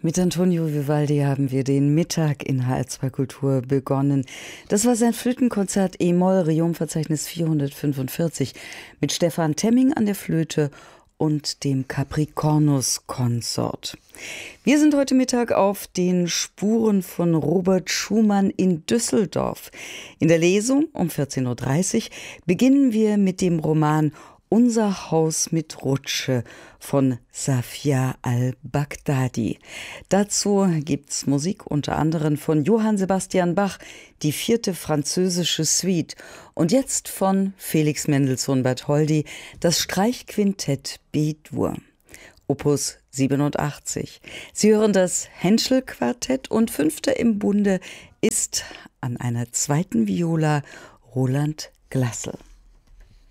Mit Antonio Vivaldi haben wir den Mittag in HR2 Kultur begonnen. Das war sein Flötenkonzert E-Moll, Regiumverzeichnis 445, mit Stefan Temming an der Flöte und dem Capricornus-Konsort. Wir sind heute Mittag auf den Spuren von Robert Schumann in Düsseldorf. In der Lesung um 14.30 Uhr beginnen wir mit dem Roman Unser Haus mit Rutsche von Safia al-Baghdadi. Dazu gibt's Musik unter anderem von Johann Sebastian Bach, die 4. französische Suite, und jetzt von Felix Mendelssohn Bartholdy, das Streichquintett B-Dur, Opus 87. Sie hören das Henschel-Quartett und 5. im Bunde ist an einer 2. Viola Roland Glassel.